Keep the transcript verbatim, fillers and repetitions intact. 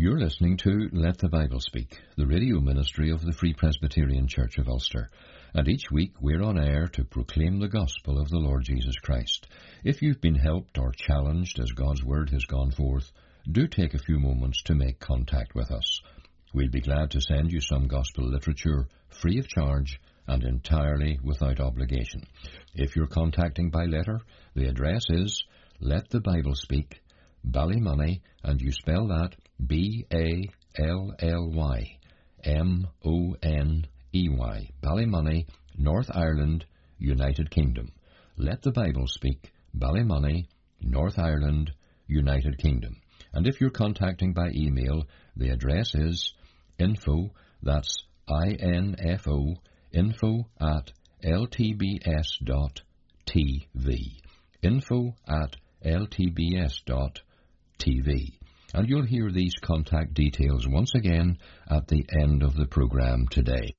You're listening to Let the Bible Speak, the radio ministry of the Free Presbyterian Church of Ulster. And each week we're on air to proclaim the gospel of the Lord Jesus Christ. If you've been helped or challenged as God's word has gone forth, do take a few moments to make contact with us. We'll be glad to send you some gospel literature free of charge and entirely without obligation. If you're contacting by letter, the address is Let the Bible Speak, Ballymoney, and you spell that B A L L Y M O N E Y, Ballymoney, North Ireland, United Kingdom. Let the Bible Speak, Ballymoney, North Ireland, United Kingdom. And if you're contacting by email, the address is info, that's I N F O, info at L T B S dot T V. Info at L T B S dot T V. And you'll hear these contact details once again at the end of the program today.